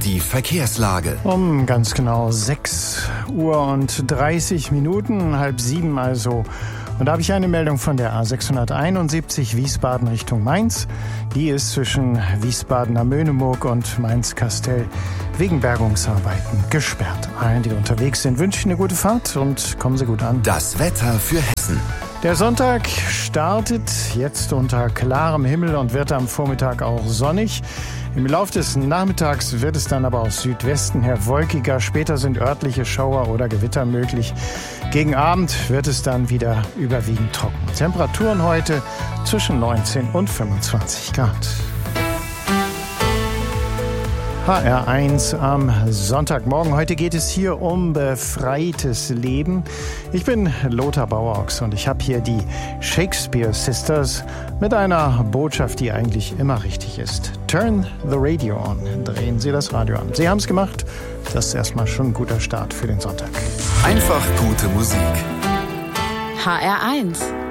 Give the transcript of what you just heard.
die Verkehrslage. Um ganz genau 6 Uhr und 30 Minuten, 6:30 also. Und da habe ich eine Meldung von der A671 Wiesbaden Richtung Mainz. Die ist zwischen Wiesbadener Möhnemoog und Mainz-Kastel wegen Bergungsarbeiten gesperrt. Allen, die unterwegs sind, wünsche ich eine gute Fahrt und kommen Sie gut an. Das Wetter für Hessen. Der Sonntag startet jetzt unter klarem Himmel und wird am Vormittag auch sonnig. Im Laufe des Nachmittags wird es dann aber aus Südwesten her wolkiger. Später sind örtliche Schauer oder Gewitter möglich. Gegen Abend wird es dann wieder überwiegend trocken. Temperaturen heute zwischen 19 und 25 Grad. HR1 am Sonntagmorgen. Heute geht es hier um befreites Leben. Ich bin Lothar Bauerochs und ich habe hier die Shakespeare Sisters mit einer Botschaft, die eigentlich immer richtig ist. Turn the radio on. Drehen Sie das Radio an. Sie haben es gemacht. Das ist erstmal schon ein guter Start für den Sonntag. Einfach gute Musik. HR1